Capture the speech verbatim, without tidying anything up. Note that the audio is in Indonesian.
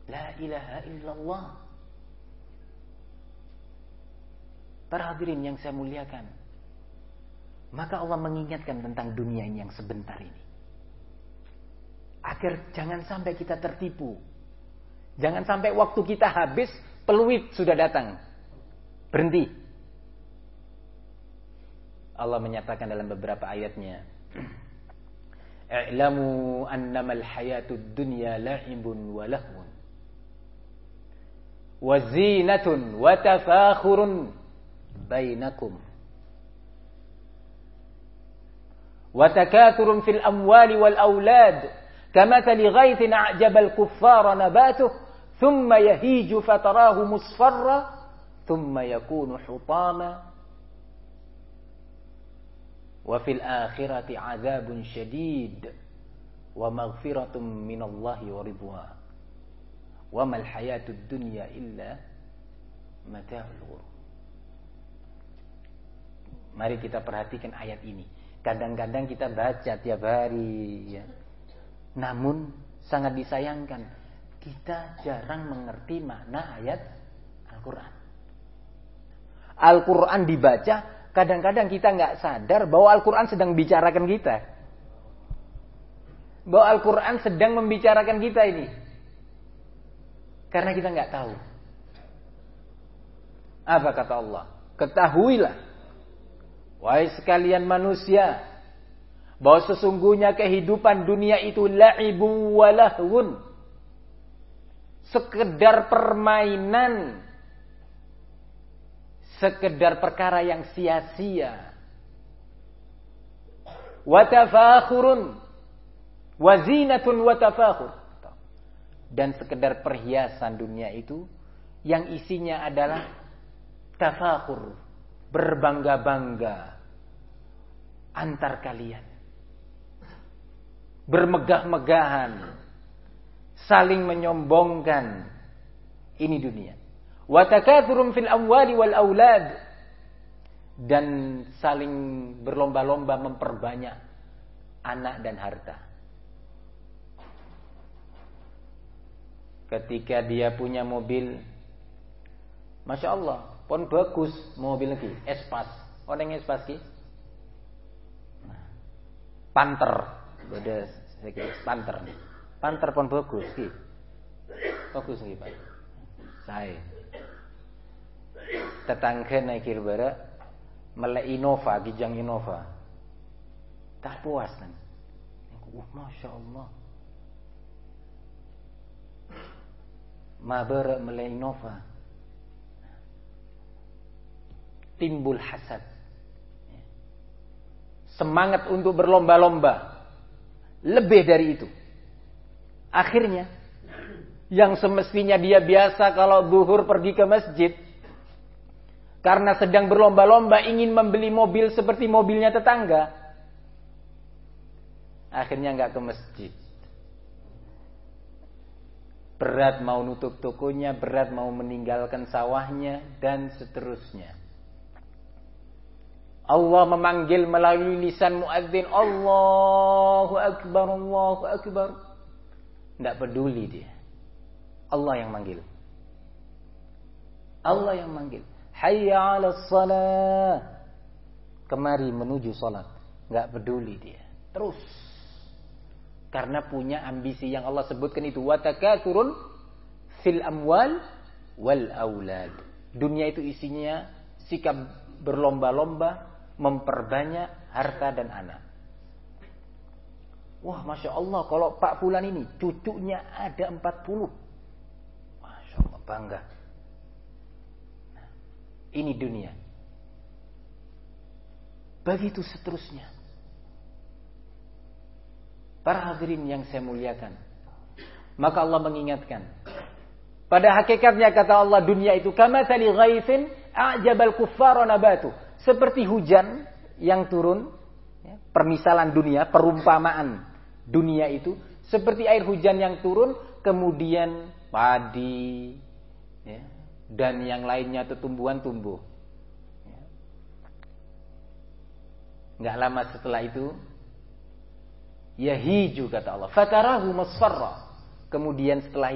La ilaha illallah. Para hadirin yang saya muliakan, maka Allah mengingatkan tentang dunia ini yang sebentar ini, agar jangan sampai kita tertipu. Jangan sampai waktu kita habis, peluit sudah datang. Berhenti. Allah menyatakan dalam beberapa ayatnya, "I'lamu annamal hayatud dunya la'ibun wa lahwun wa zinatun wa tafakhurun bainakum wa takathurun fil amwali wal aulad kamathali ghaithin a'jabal kuffara nabatuhu thumma yahiju fatarahu musfarra thumma yakunu hutama wa fil akhirati 'adzabun syadid wa maghfiratun minallahi wa ridwan wa mal hayatud dunya illa mata'ul ghurur." Mari kita perhatikan ayat ini. Kadang-kadang kita baca tiap hari, ya. Namun sangat disayangkan kita jarang mengerti makna ayat Al-Quran. Al-Quran dibaca, kadang-kadang kita nggak sadar bahwa Al-Quran sedang membicarakan kita. Bahwa Al-Quran sedang membicarakan kita ini. Karena kita nggak tahu. Apa kata Allah? Ketahuilah, wahai sekalian manusia, bahwa sesungguhnya kehidupan dunia itu la'ibu wa lahwun, sekedar permainan, sekedar perkara yang sia-sia. Wa tafakhurun wa zinatun wa tafakhur, dan sekedar perhiasan dunia itu yang isinya adalah tafakhur, berbangga-bangga antar kalian, bermegah-megahan, saling menyombongkan. Ini dunia. Wa takatsurun fil amwali wal aulad, dan saling berlomba-lomba memperbanyak anak dan harta. Ketika dia punya mobil, Masya Allah, pun bagus mobil lagi, Espas. Orang yang Espas ki? Panther. Beda sedikit Panther. Panther pun bagus ki. Bagus ki, Pak. Saya tetangga naik kirbara melek Innova, Kijang Innova. Tak puas kan? Uh, Masya Allah. Mabar melek Innova. Timbul hasad. Semangat untuk berlomba-lomba. Lebih dari itu. Akhirnya, yang semestinya dia biasa kalau zuhur pergi ke masjid, karena sedang berlomba-lomba ingin membeli mobil seperti mobilnya tetangga, akhirnya nggak ke masjid. Berat mau nutup tokonya, berat mau meninggalkan sawahnya, dan seterusnya. Allah memanggil melalui lisan muadzin, Allahu Akbar, Allahu Akbar. Tidak peduli dia. Allah yang manggil. Allah yang manggil. Hayya 'alas shalah. Kemari menuju salat. Enggak peduli dia. Terus. Karena punya ambisi yang Allah sebutkan itu, wa takatsurun fil amwal wal aulad. Dunia itu isinya sikap berlomba-lomba memperbanyak harta dan anak. Wah, Masya Allah, kalau Pak Fulan ini cucunya ada empat puluh. Masya Allah, bangga. Nah, ini dunia. Begitu seterusnya. Para hadirin yang saya muliakan, maka Allah mengingatkan, pada hakikatnya kata Allah, dunia itu kamathali ghaithin a'jabal kuffara nabatu, seperti hujan yang turun. Ya, permisalan dunia, perumpamaan dunia itu seperti air hujan yang turun, kemudian padi, ya, dan yang lainnya tumbuhan tumbuh. Ya. Nggak lama setelah itu, yahiju kata Allah, fatarahu musfarra, kemudian setelah